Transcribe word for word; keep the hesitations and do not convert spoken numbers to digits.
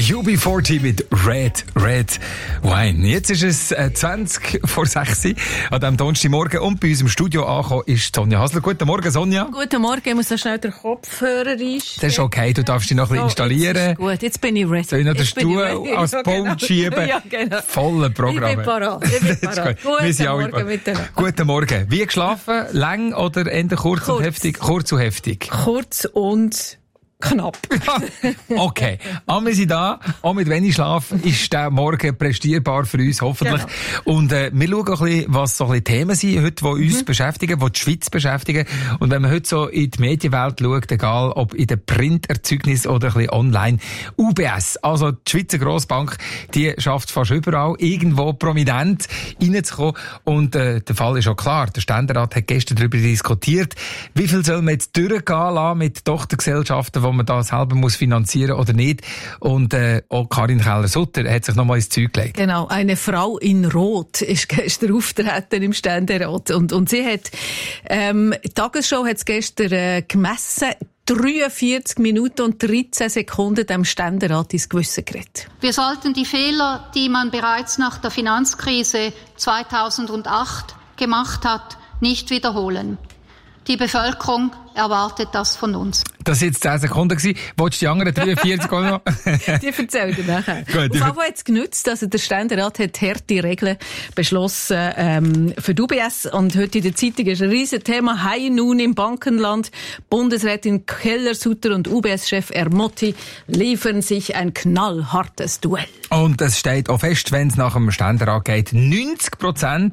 U B vierzig mit Red, Red Wine. Jetzt ist es äh, zwanzig vor sechs an diesem Donnerstagmorgen und bei uns im Studio angekommen ist Sonja Hasler. Guten Morgen, Sonja. Guten Morgen, ich muss so schnell den Kopfhörer einstellen. Das ist okay, du darfst dich noch ein bisschen so, installieren. Jetzt gut, jetzt bin ich ready. Soll ich noch den Jetzt bin Stuhl ich als ja, Pult genau. schieben? Ja, genau. Voller Programm. Ich bin parat. Ich bin parat. Guten Morgen miteinander. Guten Morgen. Wie geschlafen? Lang oder eher kurz, kurz und heftig? Kurz und heftig. Kurz und knapp. Okay. Aber wir sind da. Auch mit wenig Schlaf ist der Morgen prestierbar für uns, hoffentlich. Genau. Und äh, wir schauen ein bisschen, was so ein bisschen Themen sind heute, die uns mhm. beschäftigen, die die Schweiz beschäftigen. Und wenn man heute so in die Medienwelt schaut, egal ob in den Printerzeugnis oder ein bisschen online, U B S, also die Schweizer Grossbank, die schafft es fast überall, irgendwo prominent reinzukommen. Und äh, der Fall ist auch klar. Der Ständerat hat gestern darüber diskutiert, wie viel soll man jetzt durchgehen lassen mit Tochtergesellschaften, wo man da selber muss finanzieren oder nicht. Und äh, auch Karin Keller-Sutter hat sich nochmal ins Zeug gelegt. Genau, eine Frau in Rot ist gestern auftreten im Ständerat. Und, und sie hat, ähm, die Tagesschau hat es gestern äh, gemessen, dreiundvierzig Minuten und dreizehn Sekunden dem Ständerat ins Gewissen geredet. Wir sollten die Fehler, die man bereits nach der Finanzkrise zweitausendacht gemacht hat, nicht wiederholen. Die Bevölkerung erwartet das von uns. Das waren jetzt zehn Sekunden. Wolltest du die anderen dreiundvierzig auch noch? Die erzählen dir nachher. Gut, auf jeden Fall hat es genützt. Also der Ständerat hat harte Regeln beschlossen ähm, für die U B S. Und heute in der Zeitung ist ein riesen Thema. High Noon im Bankenland. Bundesrätin Keller-Sutter und U B S-Chef Ermotti liefern sich ein knallhartes Duell. Und es steht auch fest, wenn es nach dem Ständerat geht, neunzig Prozent